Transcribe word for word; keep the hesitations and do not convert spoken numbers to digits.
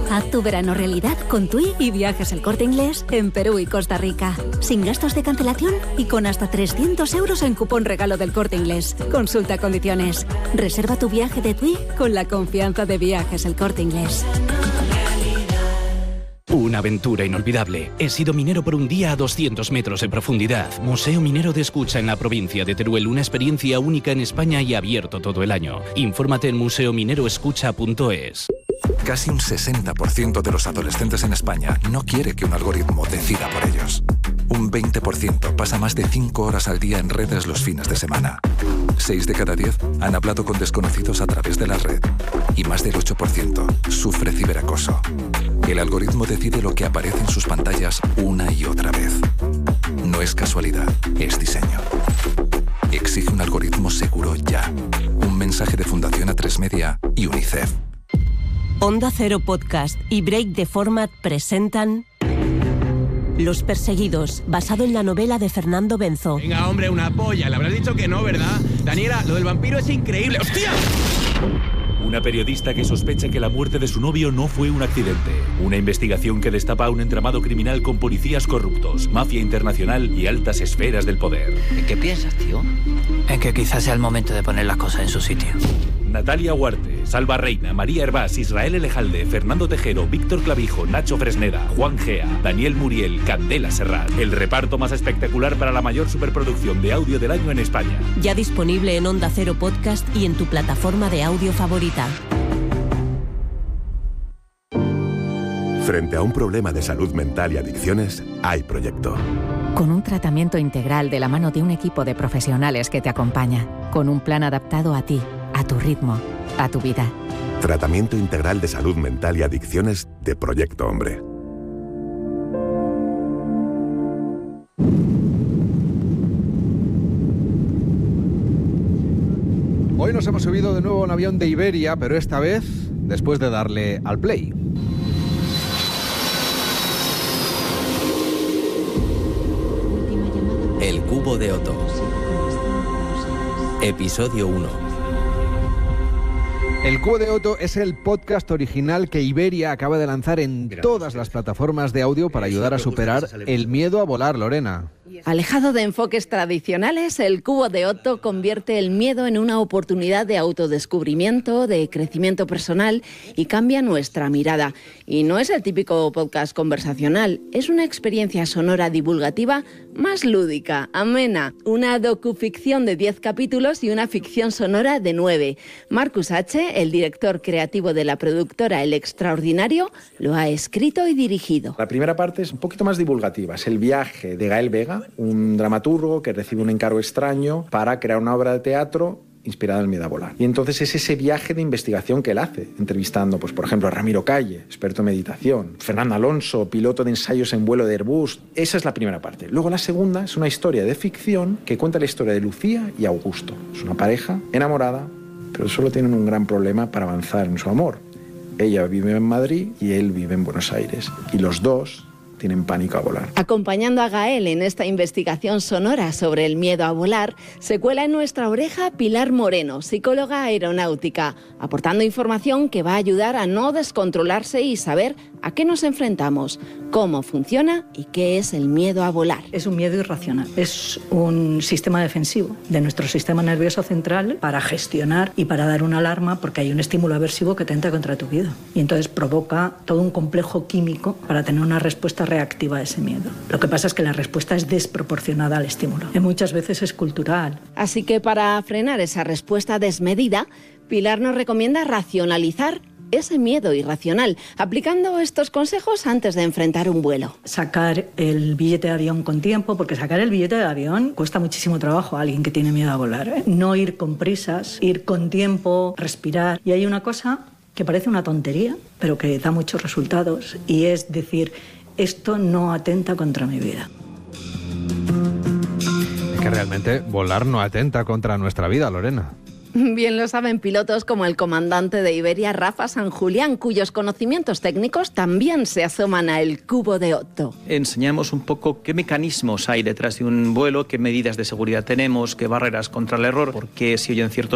Haz tu verano realidad con TUI y Viajes El Corte Inglés en Perú y Costa Rica. Sin gastos de cancelación y con hasta trescientos euros en cupón regalo del Corte Inglés. Consulta condiciones. Reserva tu viaje de TUI con la confianza de Viajes El Corte Inglés. Una aventura inolvidable. He sido minero por un día a doscientos metros de profundidad. Museo Minero de Escucha en la provincia de Teruel. Una experiencia única en España y abierto todo el año. Infórmate en museo minero escucha punto es. Casi un sesenta por ciento de los adolescentes en España no quiere que un algoritmo decida por ellos. Un veinte por ciento pasa más de cinco horas al día en redes los fines de semana. seis de cada diez han hablado con desconocidos a través de la red. Y más del ocho por ciento sufre ciberacoso. El algoritmo decide lo que aparece en sus pantallas una y otra vez. No es casualidad, es diseño. Exige un algoritmo seguro ya. Un mensaje de Fundación A tres Media y UNICEF. Onda Cero Podcast y Break the Format presentan Los Perseguidos, basado en la novela de Fernando Benzo. Venga, hombre, una polla. Le habrás dicho que no, ¿verdad? Daniela, lo del vampiro es increíble. ¡Hostia! Una periodista que sospecha que la muerte de su novio no fue un accidente. Una investigación que destapa un entramado criminal con policías corruptos, mafia internacional y altas esferas del poder. ¿En qué piensas, tío? En que quizás sea el momento de poner las cosas en su sitio. Natalia Huarte, Salva Reina, María Hervás, Israel Elejalde, Fernando Tejero, Víctor Clavijo, Nacho Fresneda, Juan Gea, Daniel Muriel, Candela Serrat. El reparto más espectacular para la mayor superproducción de audio del año en España. Ya disponible en Onda Cero Podcast y en tu plataforma de audio favorita. Frente a un problema de salud mental y adicciones, hay proyecto. Con un tratamiento integral de la mano de un equipo de profesionales que te acompaña. Con un plan adaptado a ti, a tu ritmo, a tu vida. Tratamiento integral de salud mental y adicciones de Proyecto Hombre. Hoy nos hemos subido de nuevo a un avión de Iberia, pero esta vez después de darle al play. El Cubo de Otto. Episodio uno. El Cubo de Otto es el podcast original que Iberia acaba de lanzar en todas las plataformas de audio para ayudar a superar el miedo a volar, Lorena. Alejado de enfoques tradicionales, el Cubo de Otto convierte el miedo en una oportunidad de autodescubrimiento, de crecimiento personal y cambia nuestra mirada. Y no es el típico podcast conversacional, es una experiencia sonora divulgativa más lúdica, amena, una docuficción de diez capítulos y una ficción sonora de nueve. Marcus H., el director creativo de la productora El Extraordinario, lo ha escrito y dirigido. La primera parte es un poquito más divulgativa, es el viaje de Gael Vega, un dramaturgo que recibe un encargo extraño para crear una obra de teatro inspirada en el miedo a volar. Y entonces es ese viaje de investigación que él hace, entrevistando, pues, por ejemplo, a Ramiro Calle, experto en meditación, Fernando Alonso, piloto de ensayos en vuelo de Airbus. Esa es la primera parte. Luego la segunda es una historia de ficción que cuenta la historia de Lucía y Augusto. Es una pareja enamorada, pero solo tienen un gran problema para avanzar en su amor. Ella vive en Madrid y él vive en Buenos Aires. Y los dos tienen pánico a volar. Acompañando a Gael en esta investigación sonora sobre el miedo a volar, se cuela en nuestra oreja Pilar Moreno, psicóloga aeronáutica, aportando información que va a ayudar a no descontrolarse y saber a qué nos enfrentamos, cómo funciona y qué es el miedo a volar. Es un miedo irracional, es un sistema defensivo de nuestro sistema nervioso central para gestionar y para dar una alarma porque hay un estímulo aversivo que atenta contra tu vida. Y entonces provoca todo un complejo químico para tener una respuesta reactiva a ese miedo. Lo que pasa es que la respuesta es desproporcionada al estímulo. Y muchas veces es cultural. Así que para frenar esa respuesta desmedida, Pilar nos recomienda racionalizar ese miedo irracional, aplicando estos consejos antes de enfrentar un vuelo. Sacar el billete de avión con tiempo, porque sacar el billete de avión cuesta muchísimo trabajo a alguien que tiene miedo a volar, ¿eh? No ir con prisas, ir con tiempo, respirar. Y hay una cosa que parece una tontería, pero que da muchos resultados, y es decir, esto no atenta contra mi vida. Es que realmente volar no atenta contra nuestra vida, Lorena. Bien lo saben pilotos como el comandante de Iberia, Rafa San Julián, cuyos conocimientos técnicos también se asoman a El Cubo de Otto. Enseñamos un poco qué mecanismos hay detrás de un vuelo, qué medidas de seguridad tenemos, qué barreras contra el error, porque si oyen ciertos